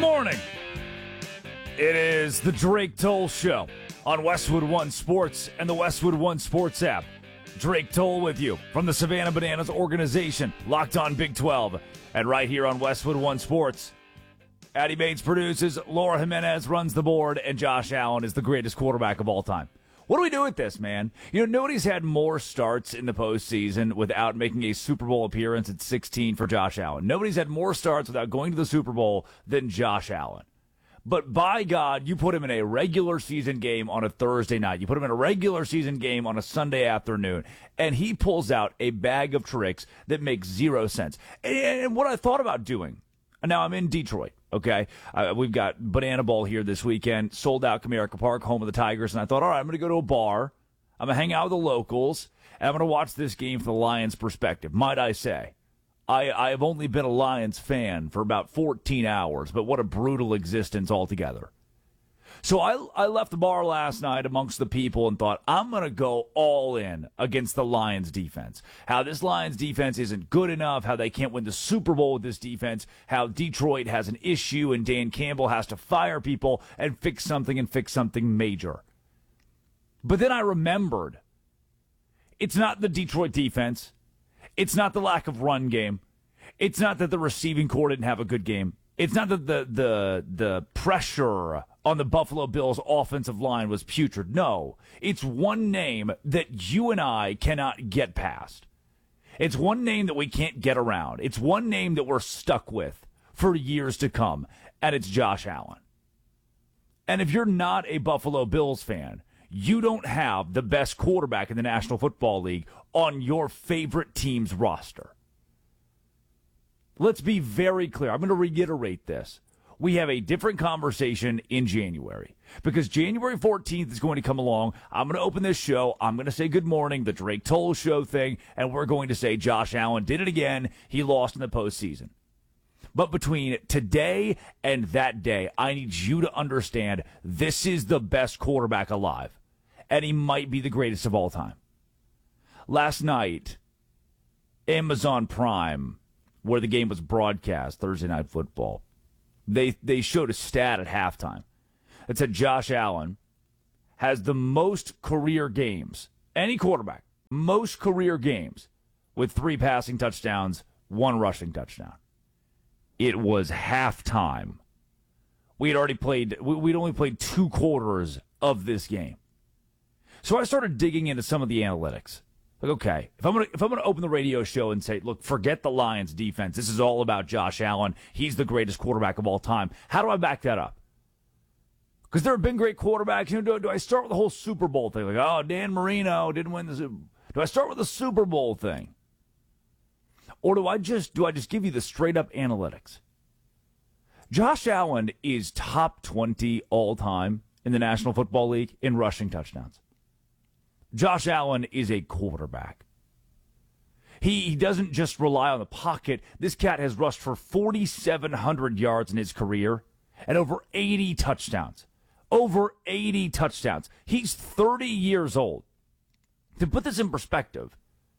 morning. It is the Drake Toll Show on Westwood One Sports and the Westwood One Sports app. Drake Toll with you from the Savannah Bananas organization, Locked On Big 12, and right here on Westwood One Sports. Addie Bates produces, Laura Jimenez runs the board, and Josh Allen is the greatest quarterback of all time. What do we do with this, man? You know, nobody's had more starts in the postseason without making a Super Bowl appearance at 16 for Josh Allen. Nobody's had more starts without going to the Super Bowl than Josh Allen. But by God, you put him in a regular season game on a Thursday night. You put him in a regular season game on a Sunday afternoon, and he pulls out a bag of tricks that makes zero sense. And what I thought about doing, now I'm in Detroit, okay? We've got Banana Bowl here this weekend, sold out Comerica Park, home of the Tigers, and I thought, all right, I'm going to go to a bar. I'm going to hang out with the locals, and I'm going to watch this game from the Lions' perspective, might I say. I have only been a Lions fan for about 14 hours, but what a brutal existence altogether. So I left the bar last night amongst the people and thought, I'm going to go all in against the Lions defense. How this Lions defense isn't good enough, how they can't win the Super Bowl with this defense, how Detroit has an issue and Dan Campbell has to fire people and fix something major. But then I remembered, it's not the Detroit defense. It's not the lack of run game. It's not that the receiving core didn't have a good game. It's not that the pressure on the Buffalo Bills offensive line was putrid. No, it's one name that you and I cannot get past. It's one name that we can't get around. It's one name that we're stuck with for years to come, and it's Josh Allen. And if you're not a Buffalo Bills fan, you don't have the best quarterback in the National Football League on your favorite team's roster. Let's be very clear. I'm going to reiterate this. We have a different conversation in January because January 14th is going to come along. I'm going to open this show. I'm going to say good morning, the Drake Toll Show thing, and we're going to say Josh Allen did it again. He lost in the postseason. But between today and that day, I need you to understand this is the best quarterback alive, and he might be the greatest of all time. Last night, Amazon Prime, where the game was broadcast, Thursday Night Football, they showed a stat at halftime that said Josh Allen has the most career games, any quarterback, most career games with 3 passing touchdowns, 1 rushing touchdown. It was halftime. We'd only played 2 quarters of this game. So I started digging into some of the analytics. Like, okay, if I'm gonna open the radio show and say, look, forget the Lions defense. This is all about Josh Allen. He's the greatest quarterback of all time. How do I back that up? Because there have been great quarterbacks. You know, do I start with the whole Super Bowl thing? Like, oh, Dan Marino didn't win the Super Bowl. Do I start with the Super Bowl thing? Or do I just give you the straight up analytics? Josh Allen is top 20 all time in the National Football League in rushing touchdowns. Josh Allen is a quarterback. He doesn't just rely on the pocket. This cat has rushed for 4,700 yards in his career and over 80 touchdowns. Over 80 touchdowns. He's 30 years old. To put this in perspective,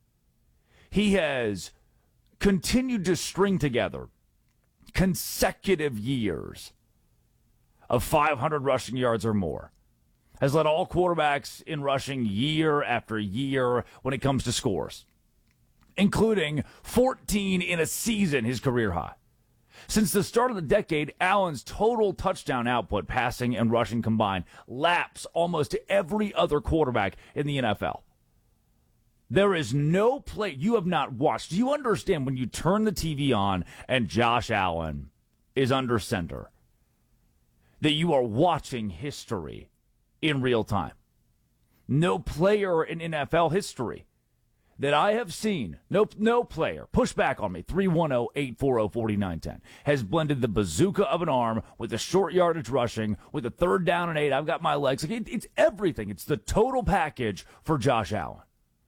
he has continued to string together consecutive years of 500 rushing yards or more. Has led all quarterbacks in rushing year after year when it comes to scores, including 14 in a season, his career high. Since the start of the decade, Allen's total touchdown output, passing and rushing combined, laps almost every other quarterback in the NFL. There is no play you have not watched. Do you understand when you turn the TV on and Josh Allen is under center, that you are watching history in real time? No player in NFL history that I have seen, no player, push back on me, 310-840-4910, has blended the bazooka of an arm with the short yardage rushing, with the 3rd down and 8. I've got my legs. It's everything. It's the total package for Josh Allen.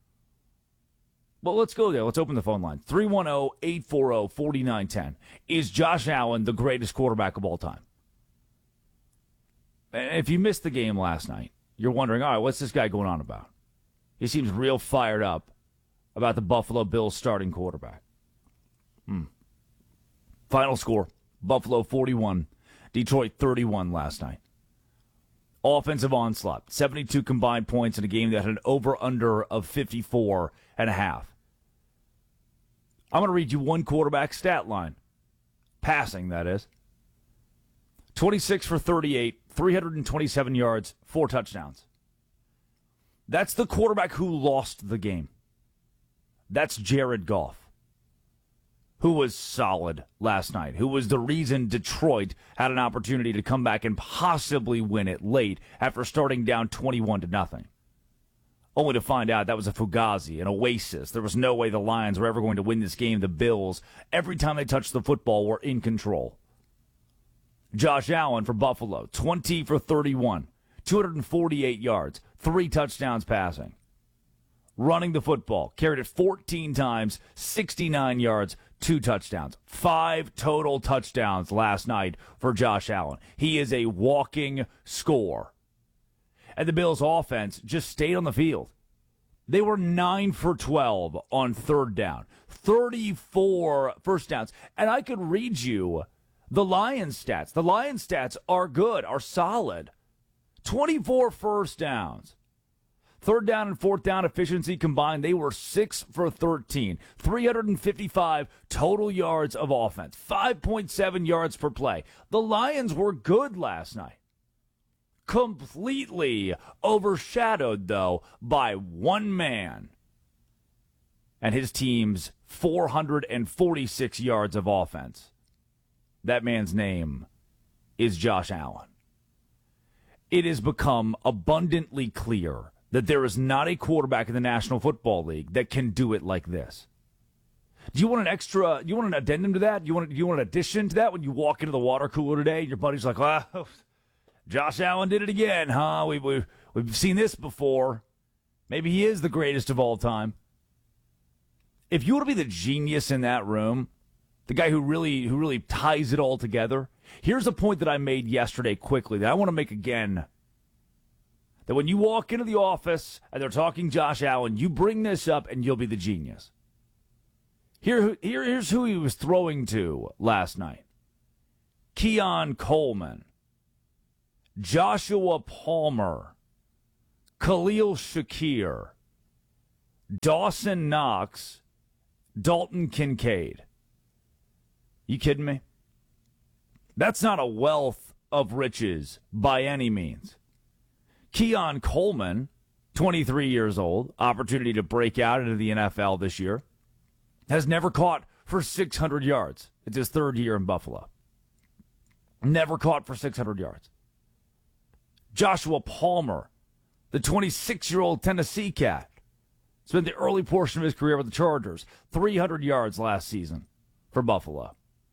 Well, let's go there. Let's open the phone line. 310-840-4910. Is Josh Allen the greatest quarterback of all time? If you missed the game last night, you're wondering, all right, what's this guy going on about? He seems real fired up about the Buffalo Bills starting quarterback. Final score, Buffalo 41, Detroit 31 last night. Offensive onslaught, 72 combined points in a game that had an over-under of 54 and a half. I'm going to read you one quarterback stat line. Passing, that is. 26 for 38, 327 yards, 4 touchdowns. That's the quarterback who lost the game. That's Jared Goff, who was solid last night, who was the reason Detroit had an opportunity to come back and possibly win it late after starting down 21-0. Only to find out that was a fugazi, an oasis. There was no way the Lions were ever going to win this game. The Bills, every time they touched the football, were in control. Josh Allen for Buffalo, 20 for 31, 248 yards, 3 touchdowns passing. Running the football, carried it 14 times, 69 yards, 2 touchdowns. 5 total touchdowns last night for Josh Allen. He is a walking score. And the Bills' offense just stayed on the field. They were 9 for 12 on third down, 34 first downs. And I could read you the Lions stats. The Lions stats are good, are solid. 24 first downs. Third down and fourth down efficiency combined, they were 6 for 13. 355 total yards of offense. 5.7 yards per play. The Lions were good last night. Completely overshadowed, though, by one man and his team's 446 yards of offense. That man's name is Josh Allen. It has become abundantly clear that there is not a quarterback in the National Football League that can do it like this. Do you want an addendum to that? Do you want an addition to that when you walk into the water cooler today and your buddy's like, well, Josh Allen did it again, huh? We've seen this before. Maybe he is the greatest of all time. If you want to be the genius in that room, the guy who really ties it all together, here's a point that I made yesterday quickly that I want to make again. That when you walk into the office and they're talking Josh Allen, you bring this up and you'll be the genius. Here's who he was throwing to last night. Keon Coleman, Joshua Palmer, Khalil Shakir, Dawson Knox, Dalton Kincaid. You kidding me? That's not a wealth of riches by any means. Keon Coleman, 23 years old, opportunity to break out into the NFL this year, has never caught for 600 yards. It's his third year in Buffalo. Never caught for 600 yards. Joshua Palmer, the 26-year-old Tennessee cat, spent the early portion of his career with the Chargers, 300 yards last season for Buffalo.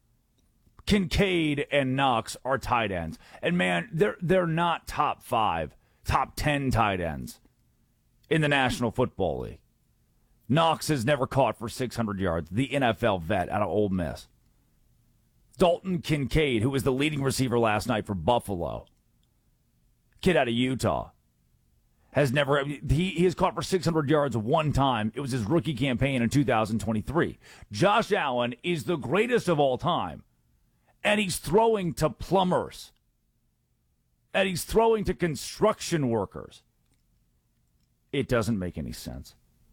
Kincaid and Knox are tight ends. And, man, they're not top 5. Top 10 tight ends in the National Football League. Knox has never caught for 600 yards, the NFL vet out of Ole Miss. Dalton Kincaid, who was the leading receiver last night for Buffalo, kid out of Utah, has never, he has caught for 600 yards one time. It was his rookie campaign in 2023. Josh Allen is the greatest of all time, and he's throwing to plumbers. And he's throwing to construction workers. It doesn't make any sense.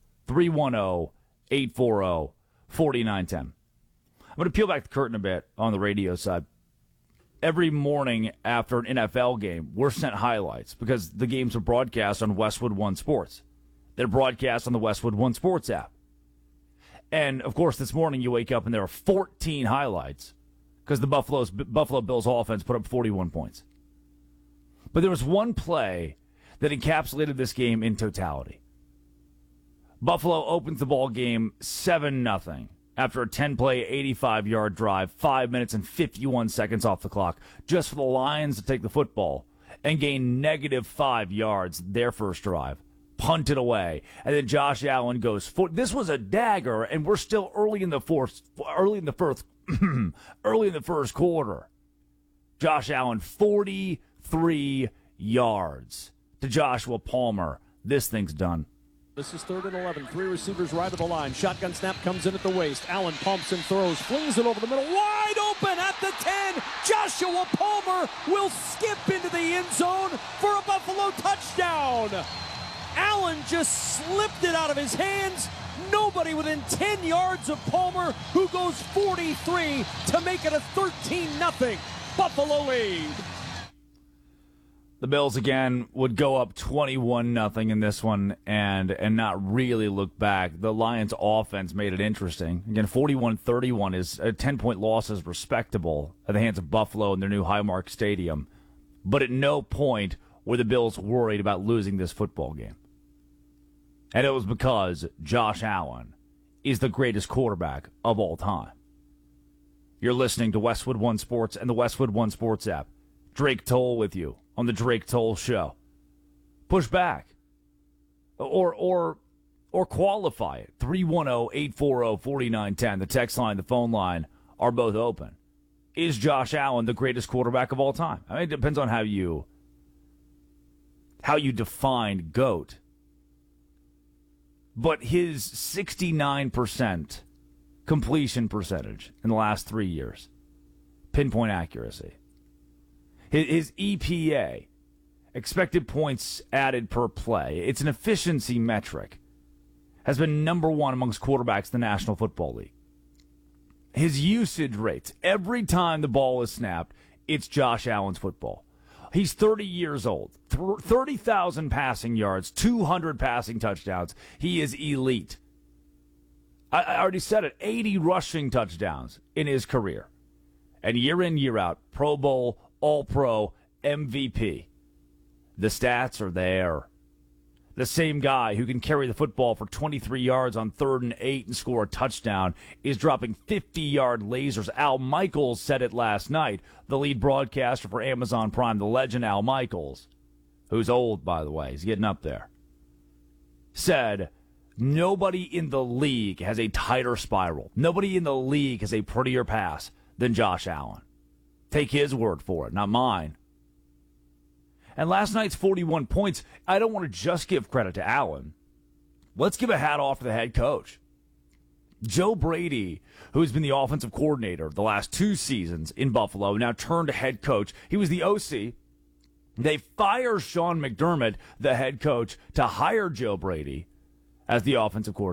310-840-4910. I'm going to peel back the curtain a bit on the radio side. Every morning after an NFL game, we're sent highlights because the games are broadcast on Westwood One Sports. They're broadcast on the Westwood One Sports app. And, of course, this morning you wake up and there are 14 highlights because the Buffalo Bills offense put up 41 points. But there was one play that encapsulated this game in totality. Buffalo opens the ball game 7-0 after a 10-play, 85-yard drive, 5 minutes and 51 seconds off the clock, just for the Lions to take the football and gain -5 yards their first drive, punt it away, and then Josh Allen goes for this was a dagger, and we're still early in the first quarter. Josh Allen 43 yards to Joshua Palmer. This thing's done. This is 3rd and 11. 3 receivers right of the line. Shotgun snap comes in at the waist. Allen pumps and throws. Flings it over the middle. Wide open at the 10. Joshua Palmer Palmer will skip into the end zone for a Buffalo touchdown. Allen just slipped it out of his hands. Nobody within 10 yards of Palmer, who goes 43 to make it a 13-0 Buffalo lead. The Bills, again, would go up 21-0 in this one and not really look back. The Lions' offense made it interesting. Again, 41-31 is a 10-point loss is respectable at the hands of Buffalo in their new Highmark Stadium. But at no point were the Bills worried about losing this football game. And it was because Josh Allen is the greatest quarterback of all time. You're listening to Westwood One Sports and the Westwood One Sports app. Drake Toll with you on the Drake Toll Show. Push back. Or qualify it. 310-840-4910. The text line, the phone line are both open. Is Josh Allen the greatest quarterback of all time? I mean, it depends on how you define GOAT. But his 69% completion percentage in the last 3 years, pinpoint accuracy. His EPA, expected points added per play, it's an efficiency metric, has been number one amongst quarterbacks in the National Football League. His usage rates, every time the ball is snapped, it's Josh Allen's football. He's 30 years old, 30,000 passing yards, 200 passing touchdowns. He is elite. I already said it, 80 rushing touchdowns in his career. And year in, year out, Pro Bowl, All-Pro, MVP. The stats are there. The same guy who can carry the football for 23 yards on 3rd and 8 and score a touchdown is dropping 50-yard lasers. Al Michaels said it last night, the lead broadcaster for Amazon Prime, the legend Al Michaels, who's old, by the way, he's getting up there, said nobody in the league has a tighter spiral. Nobody in the league has a prettier pass than Josh Allen. Take his word for it, not mine. And last night's 41 points, I don't want to just give credit to Allen. Let's give a hat off to the head coach. Joe Brady, who's been the offensive coordinator the last 2 seasons in Buffalo, now turned to head coach. He was the OC. They fire Sean McDermott, the head coach, to hire Joe Brady as the offensive coordinator.